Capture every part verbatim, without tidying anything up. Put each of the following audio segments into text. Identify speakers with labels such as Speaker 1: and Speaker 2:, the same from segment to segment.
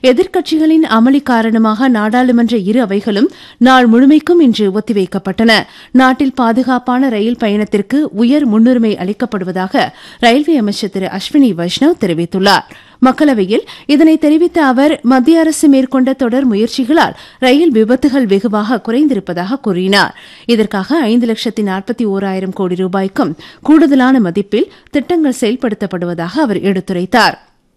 Speaker 1: எதிர்க்கட்சிகளின் அமளி காரணமாக நாடாளுமன்ற இரு அவைகளும் நாள் முழுமைக்கும் இன்று ஒத்திவைக்கப்பட்டன. நாட்டில் பாதுகாப்பான ரயில் பயணத்திற்கு உயர் முன்னுரிமை அளிக்கப்படுவதாக ரயில்வே அமைச்சர் திரு அஸ்வினி வைஷ்ணவ் தெரிவித்துள்ளார். மக்களவையில் இதனை தெரிவித்த அவர், மத்திய அரசு மேற்கொண்ட தொடர் முயற்சிகளால் ரயில் விபத்துகள் வெகுவாக குறைந்திருப்பதாக கூறினார். இதற்காக ஐந்து லட்சத்தி நாற்பத்தி ஓராயிரம் கோடி ரூபாய்க்கும் கூடுதலான மதிப்பில் திட்டங்கள் செயல்படுத்தப்படுவதாக அவர் எடுத்துரைத்தார்.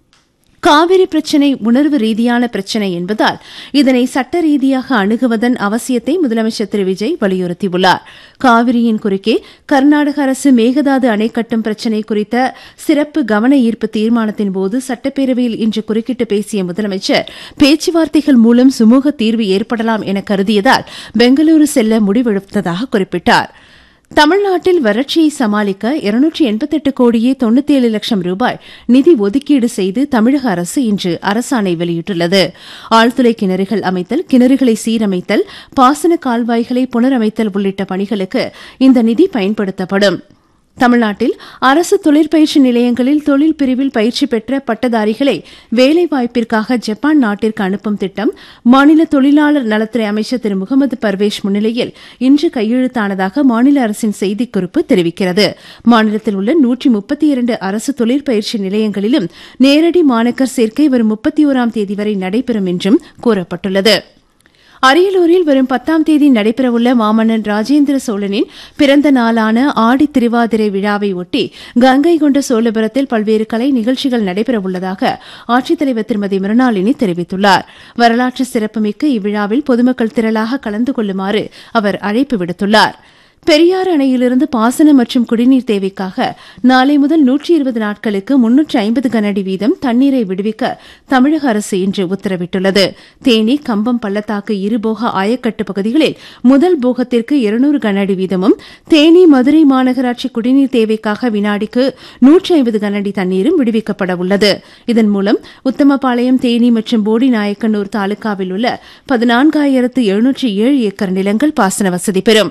Speaker 1: காவிரி பிரச்சினை உணர்வு ரீதியான பிரச்சினை என்பதால் இதனை சட்ட ரீதியாக அணுகுவதன் அவசியத்தை முதலமைச்சர் திரு விஜய் வலியுறுத்தியுள்ளார். காவிரியின் குறுக்கே கர்நாடக அரசு மேகதாது அணை கட்டும் பிரச்சினை குறித்த சிறப்பு கவன ஈர்ப்பு தீர்மானத்தின்போது சட்டப்பேரவையில் இன்று குறுக்கிட்டு பேசிய முதலமைச்சர், பேச்சுவார்த்தைகள் மூலம் சுமூக தீர்வு ஏற்படலாம் என கருதியதால் பெங்களூரு செல்ல முடிவெடுத்ததாக குறிப்பிட்டார். தமிழ்நாட்டில் வறட்சியை சமாளிக்க இருநூற்று எண்பத்தெட்டு கோடியே தொன்னூற்றேழு லட்சம் ரூபாய் நிதி ஒதுக்கீடு செய்து தமிழக அரசு இன்று அரசாணை வெளியிட்டுள்ளது. ஆழ்துளை கிணறுகள் அமைத்தல், கிணறுகளை சீரமைத்தல், பாசன கால்வாய்களை புனரமைத்தல் உள்ளிட்ட பணிகளுக்கு இந்த நிதி பயன்படுத்தப்படும். தமிழ்நாட்டில் அரசு தொழிற்பயிற்சி நிலையங்களில் தொழில் பிரிவில் பயிற்சி பெற்ற பட்டதாரிகளை வேலைவாய்ப்பிற்காக ஜப்பான் நாட்டிற்கு அனுப்பும் திட்டம் மாநில தொழிலாளர் நலத்துறை அமைச்சர் திரு முகமது பர்வேஷ் முன்னிலையில் இன்று கையெழுத்தானதாக மாநில அரசின் செய்திக்குறிப்பு தெரிவிக்கிறது. மாநிலத்தில் உள்ள நூற்றி முப்பத்தி இரண்டு அரசு தொழிற்பயிற்சி நிலையங்களிலும் நேரடி மாணக்கர் சேர்க்கை வரும் முப்பத்தி ஓராம் தேதி வரை நடைபெறும் என்றும் கூறப்பட்டுள்ளது. அரியலூரில் வரும் பத்தாம் தேதி நடைபெறவுள்ள மாமன்னன் ராஜேந்திர சோழனின் பிறந்த நாளான ஆடி திருவாதிரை விழாவை ஒட்டி கங்கை கொண்ட சோழபுரத்தில் பல்வேறு கலை நிகழ்ச்சிகள் நடைபெறவுள்ளதாக ஆட்சித்தலைவர் திருமதி மிருணாளினி தெரிவித்துள்ளார். வரலாற்று சிறப்புமிக்க இவ்விழாவில் பொதுமக்கள் திரளாக கலந்து கொள்ளுமாறு அவர் அழைப்பு விடுத்துள்ளார். பெரியாறு அணையிலிருந்து பாசன மற்றும் குடிநீர் தேவைக்காக நாளை முதல் நூற்றி இருபது நாட்களுக்கு முன்னூற்று ஐம்பது கனஅடி வீதம் தண்ணீரை விடுவிக்க தமிழக அரசு இன்று உத்தரவிட்டுள்ளது. தேனி, கம்பம் பள்ளத்தாக்கு இருபோக ஆயக்கட்டு பகுதிகளில் முதல் போகத்திற்கு இருநூறு கனஅடி வீதமும், தேனி, மதுரை மாநகராட்சி குடிநீர் தேவைக்காக வினாடிக்கு நூற்றி ஐம்பது கனஅடி தண்ணீரும் விடுவிக்கப்பட உள்ளது. இதன் மூலம் உத்தமபாளையம், தேனி மற்றும் போடி நாயக்கனூர் தாலுகாவில் உள்ள பதினான்காயிரத்து எழுநூற்று ஏழு ஏக்கர் நிலங்கள் பாசன வசதி பெறும்.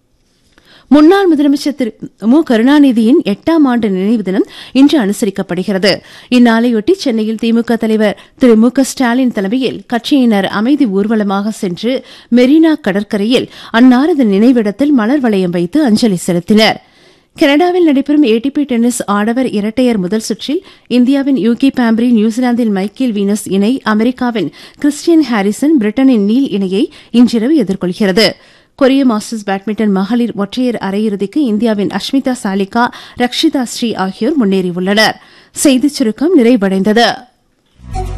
Speaker 1: முன்னாள் முதலமைச்சர் திரு மு கருணாநிதியின் எட்டாம் ஆண்டு நினைவு தினம் இன்று அனுசரிக்கப்படுகிறது. இந்நாளையொட்டி சென்னையில் திமுக தலைவர் திரு மு க ஸ்டாலின் தலைமையில் கட்சியினர் அமைதி ஊர்வலமாக சென்று மெரினா கடற்கரையில் அன்னாரது நினைவிடத்தில் மலர் வளையம் வைத்து அஞ்சலி செலுத்தினர். கனடாவில் நடைபெறும் ஏடிபி டென்னிஸ் ஆடவர் இரட்டையர் முதல் சுற்றில் இந்தியாவின் யூகி பாம்ப்ரி, நியூசிலாந்தின் மைக்கேல் வீனஸ் இணை அமெரிக்காவின் கிறிஸ்டியன் ஹாரிசன், பிரிட்டனின் நீல் இணையை இன்றிரவு எதிர்கொள்கிறது. கொரிய மாஸ்டர்ஸ் பேட்மிண்டன் மகளிர் ஒற்றையர் அரையிறுதிக்கு இந்தியாவின் அஷ்மிதா சாலிகா, ரக்ஷிதா ஸ்ரீ ஆகியோர் முன்னேறியுள்ளனர். செய்திச் சுருக்கம் நிறைவடைந்தது.